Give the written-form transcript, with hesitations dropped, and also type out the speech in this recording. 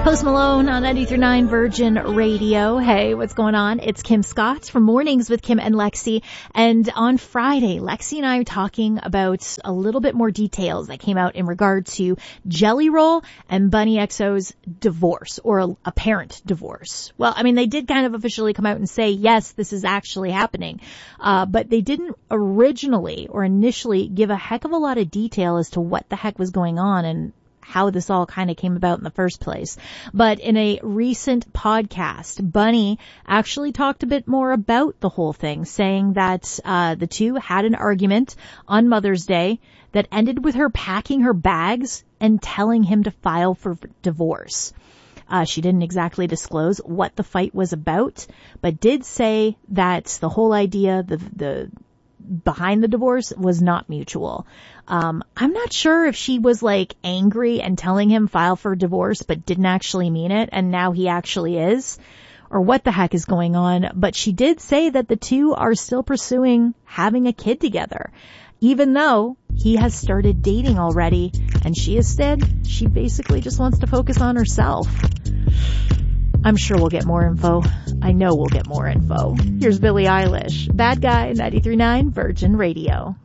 Post Malone on 93.9 Virgin Radio. Hey, what's going on? It's Kim Scott from Mornings with Kim and Lexi. And on Friday, Lexi and I are talking about a little bit more details that came out in regard to Jelly Roll and Bunny XO's divorce, or a apparent divorce. Well, I mean, they did kind of officially come out and say, yes, this is actually happening. But they didn't originally or initially give a heck of a lot of detail as to what the heck was going on and how this all kind of came about in the first place. But in a recent podcast, Bunny actually talked a bit more about the whole thing, saying that the two had an argument on Mother's Day that ended with her packing her bags and telling him to file for divorce. She didn't exactly disclose what the fight was about, but did say that the whole idea, the behind the divorce was not mutual. I'm not sure if she was like angry and telling him file for divorce, but didn't actually mean it, and now he actually is, or what the heck is going on. But she did say that the two are still pursuing having a kid together, even though he has started dating already, and she basically just wants to focus on herself. I'm sure we'll get more info. I know we'll get more info. Here's Billie Eilish, Bad Guy, 93.9 Virgin Radio.